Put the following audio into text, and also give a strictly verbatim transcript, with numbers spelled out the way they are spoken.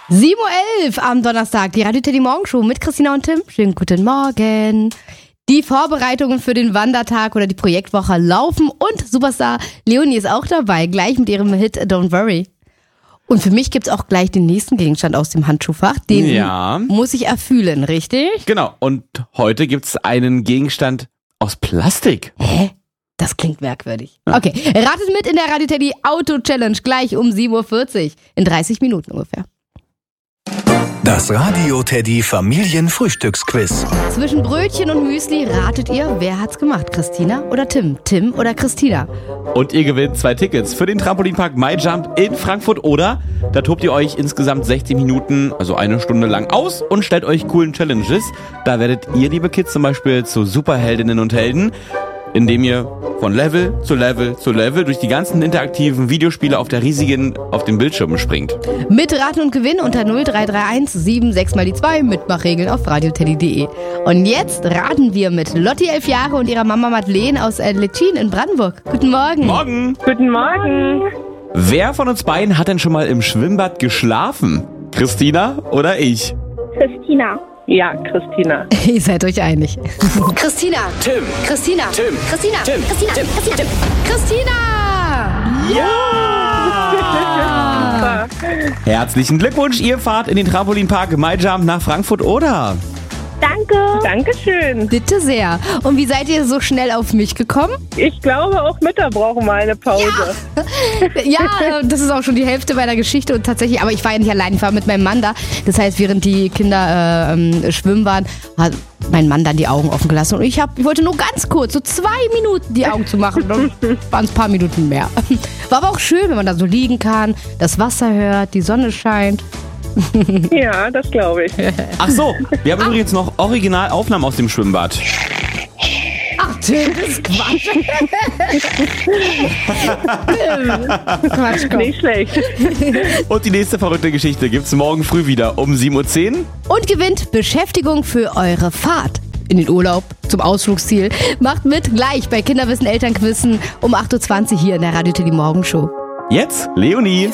sieben Uhr elf am Donnerstag, die Radio Teddy Morgenshow mit Christina und Tim. Schönen guten Morgen. Die Vorbereitungen für den Wandertag oder die Projektwoche laufen und Superstar Leonie ist auch dabei, gleich mit ihrem Hit Don't Worry. Und für mich gibt's auch gleich den nächsten Gegenstand aus dem Handschuhfach, den ja. muss ich erfühlen, richtig? Genau, und heute gibt's einen Gegenstand aus Plastik. Hä? Das klingt merkwürdig. Ja. Okay, ratet mit in der Radio Teddy Auto Challenge gleich um sieben Uhr vierzig, in dreißig Minuten ungefähr. Das Radio Teddy Familienfrühstücksquiz. Zwischen Brötchen und Müsli ratet ihr, wer hat's gemacht? Christina oder Tim? Tim oder Christina? Und ihr gewinnt zwei Tickets für den Trampolinpark MyJump in Frankfurt oder da tobt ihr euch insgesamt sechzig Minuten, also eine Stunde lang aus und stellt euch coolen Challenges. Da werdet ihr, liebe Kids, zum Beispiel zu Superheldinnen und Helden, indem ihr von Level zu Level zu Level durch die ganzen interaktiven Videospiele auf der riesigen, auf den Bildschirmen springt. Mit Raten und Gewinn unter null drei drei eins sieben sechs mal die zwei, Mitmachregeln auf radioteddy punkt de. Und jetzt raten wir mit Lotti, elf Jahre, und ihrer Mama Madeleine aus Letschin in Brandenburg. Guten Morgen. Morgen. Guten Morgen. Wer von uns beiden hat denn schon mal im Schwimmbad geschlafen? Christina oder ich? Christina. Ja, Christina. Ihr seid euch einig. Christina. Tim. Christina. Tim. Christina. Tim. Christina. Tim. Christina. Tim. Christina. Ja! Herzlichen Glückwunsch, ihr fahrt in den Trampolinpark MyJump nach Frankfurt oder? Danke. Dankeschön. Bitte sehr. Und wie seid ihr so schnell auf mich gekommen? Ich glaube, auch Mütter brauchen mal eine Pause. Ja, ja, das ist auch schon die Hälfte meiner Geschichte und tatsächlich, aber ich war ja nicht allein, ich war mit meinem Mann da. Das heißt, während die Kinder äh, schwimmen waren, hat mein Mann dann die Augen offen gelassen und ich, hab, ich wollte nur ganz kurz, so zwei Minuten die Augen zu machen. Dann waren es ein paar Minuten mehr. War aber auch schön, wenn man da so liegen kann, das Wasser hört, die Sonne scheint. Ja, das glaube ich. Ach so, wir haben übrigens noch Originalaufnahmen aus dem Schwimmbad. Ach, Tim, das ist Quatsch. Quatsch, komm. Nicht schlecht. Und die nächste verrückte Geschichte gibt's morgen früh wieder um sieben Uhr zehn. Und gewinnt Beschäftigung für eure Fahrt in den Urlaub zum Ausflugsziel. Macht mit gleich bei Kinderwissen Elternquissen um acht Uhr zwanzig hier in der Radio Teddy Morgenshow. Jetzt Leonie.